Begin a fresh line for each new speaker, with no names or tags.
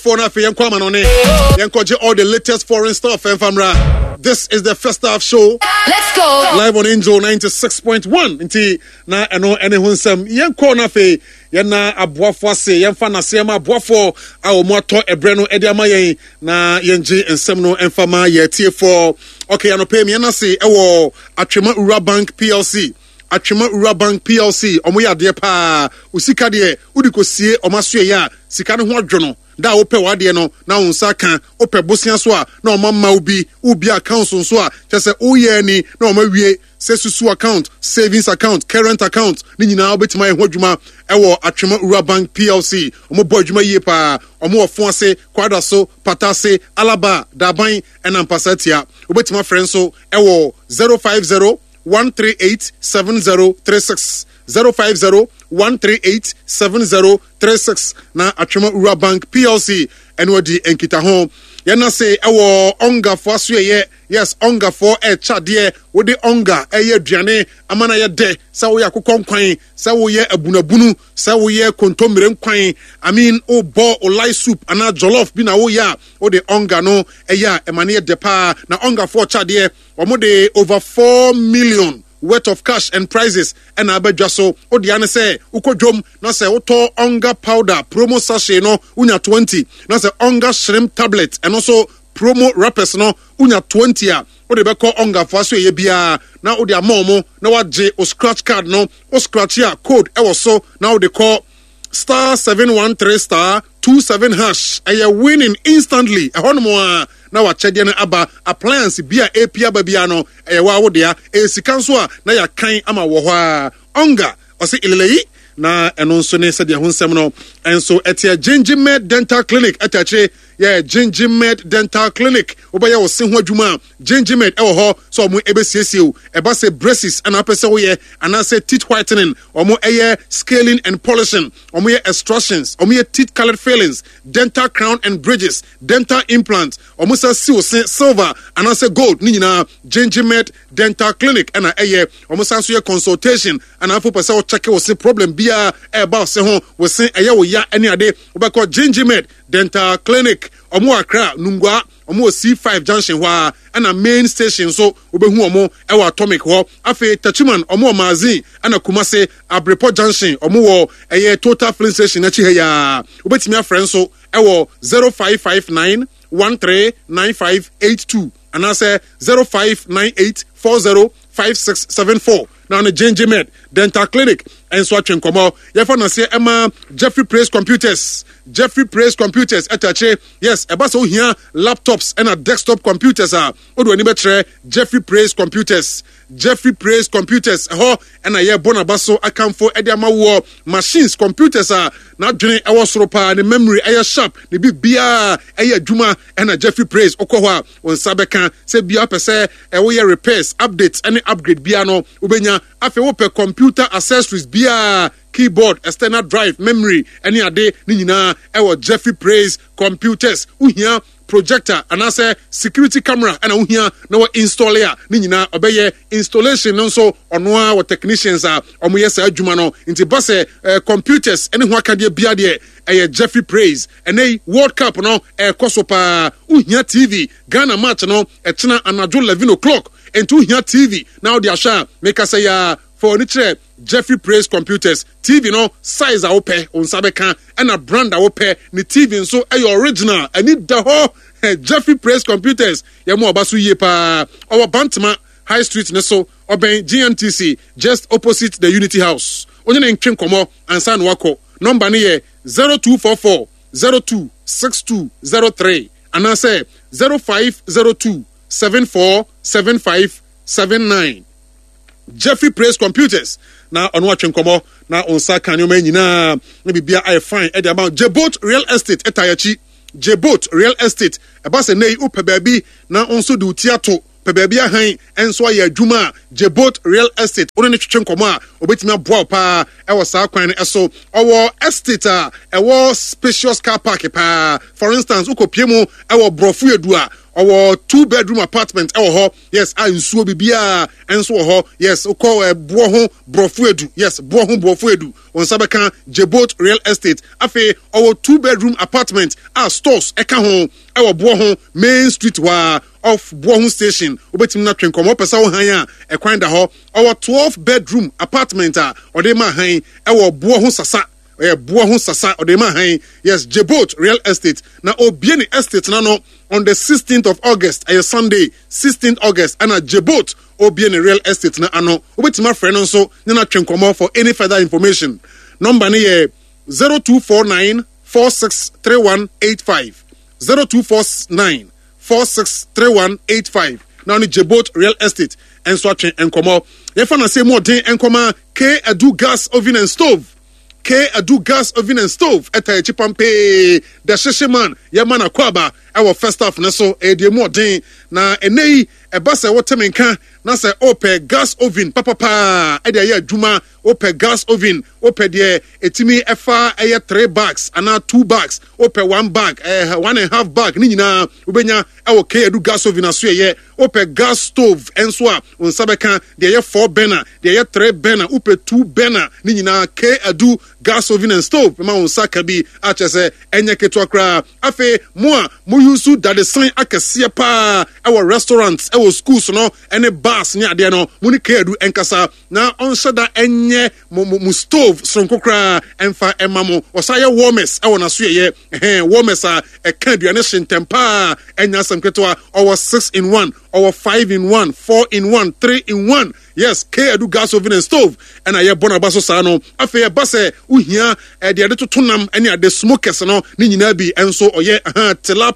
For now, all the latest foreign stuff and famra. This is the first half show.
Let's go.
Live on Angel 96.1. Inti na eno ene hunsem yenko na fe yana aboafo ase yemfa na se ma aboafo a o moto ebre no ede ama yen na yenje ensem no emfama ye tie for. Okay, anope me na se ewo Atwema Ura Bank PLC. Atwema Ura Bank PLC omo ya de pa usika de udikosie omaso ya sika no ho adwono da ope wade no na unsa kan ope bosia so a na omamma ubi account so a chese uye ni na omawie sesusu account savings account current account ni nyina obetima ye hodwuma ewo Atwema Ura Bank PLC omo bo adwuma yie pa omo ofo ase kwada so patase alaba daban enampasatia obetima friend so ewo 050 1387036 050-138-7036 na Atwema Ura Bank PLC enwodi enkita ho yana say ewo onga fo aso ye yes onga fo chade wo de onga eye aduane amana ye de sa wo yakokonkwan sa wo ye abunabunu sa wo ye kontomire nkwan I mean o bo o light soup ana jollof bi na wo ya wo de onga no eya emane ye de pa na onga fo chade omo de over 4 million worth of cash and prizes and abedwa so odiane say ukodwom na say uto onga powder promo sachet no unya 20 na say onga shrimp tablet and also promo wrappers no unya 20 a ode be call onga for so ye bia na ode amomo na waje o scratch card no o scratch ya code e wo so na ode call *713*27 hash and you're winning instantly a honmo na wa chede na aba appliance bia apia babia no e wa wo dia e sika so a na ya kan ama wo ho a onga o se ileleyi na eno nso ne se dia hunsem no enso etia Gingimed Dental Clinic atache yeah Gingimed Dental Clinic obaya wo se ho adwuma Gingimed e wo ho so mo ebesiesiu e ba se braces ana pese wo ye ana se teeth whitening omo eye scaling and polishing omo ye extractions omo ye teeth colored fillings dental crown and bridges dental implants omo se silver ana se gold ni nyina Gingimed Dental Clinic ana eye omo se so ye consultation ana afo pese wo check wo se problem bia e ba se ho wo se eye wo ya ani ade wo be call Gingimed Dental Clinic omo Accra Nungwa omo C5 junction wa ana main station so obehu omo ewa atomic ho afi Tachiman omo Mazin ana Kumase Abrepo junction omo wo eye total filling station achi he ya obetimi afren so ewo 0559 139582 ana say 0598405674 now the Gingimed Dental Clinic and so atwenkomo ye for na say Emma Jeffrey Praise Computers etache yes eba so hia laptops and a desktop computers odo ani betre Jeffrey Praise Computers ho and a ye bonabaso akamfo ediama wo machines computers na dwene ewo soro pa ne memory eye sharp ne bibia eye adwuma and a Jeffrey Praise okoho a on sabeka se bia pese ewo ye repairs updates any upgrade bia no obenya afi wo pe computer accessories bia keyboard external drive memory any ade ni nyina ewo Jeffrey Praise Computers uhia projector and say security camera and uhia na wa installer ni nyina obeye installation no so ono wa technicians omo yesa adwuma no nti base computers any ho akade bia de Jeffrey Praise and World Cup no kosopa uhia TV Ghana match no chena anajo 11 o'clock and uhia TV now they asha make us say for nitre Jeffrey Praise Computers TV no size a ope on sabeka and a brand a ope ni TV so original and it the whole Jeffrey Praise Computers ya mo abasu ye pa our Bantama High Street ne so oben GNTC just opposite the Unity House onye na ntwen komo ansa no wako number ne ye 0244 026203 and I say 0502 747579 Jeffrey Praise Computers na on watching komo na on saka nyoma nyina na bibia I fine e dey about Jebot Real Estate etayachi Jebot Real Estate e ba se nei upe baabi na onso de utiato pe baabi ahan enso aye adwuma Jebot Real Estate ono ne twetwe komo a obetimi aboa pa e wo saa kwan eso owo estate e wo spacious car park pa for instance ukopiemu e wo brofu edu a our 2-bedroom apartment yes a nsuo bibia enso ho yes uko boho brofuedu yes boho brofuedu on sabeka Jebot Real Estate afi our 2-bedroom apartment stores eka ho ewo boho main street wa of Bohun station obetim na twen komo pesa wo han a ekwan da ho our 12-bedroom apartment ode ma han ewo Bohun sasa Bohun sasa ode ma han yes Jebot Real Estate na obieni estate na no on the 16th of August Sunday 16th August and Jebot obieni Real Estate na ano obetim afre no so na twen komo for any further information number ni 0249 463185 0249 463185 now ni Jebot Real Estate and so atwen enkomo ye fa na say more den enkoma K Adu gas oven and stove K Adu gas oven and stove eta chipampe the shesheman ye man akwaba our first staff na so e de more den na enei e ba se wotemenka na se ope gas oven papa e de ya adwuma ope gas oven ope de etimi efa 3 bags ana 2 bags ope 1 bag 1.5 bag ni nyina obenya e K Adu gas oven aso ye ope gas stove enso a onsabeka de ye 4 burner de ye 3 burner ope 2 burner ni nyina K Adu gas oven and stove ma onsaka bi a chese enye keto akra afi mo yusu dade san akese pa our restaurants our schools no any bars ni ade no muni K Adu enkasa na onshada enye mu stove sonkokra enfa emamo osaye warmers e wona so ye warmers a eka aduane shintempa enya samketo our 6-in-1 our 5-in-1 4-in-1 3-in-1 yes K Adu gas oven and stove and aye bona baso sa no afi e base uhia de ade totonam ene ade smokers no ni nyina bi enso oye tilapia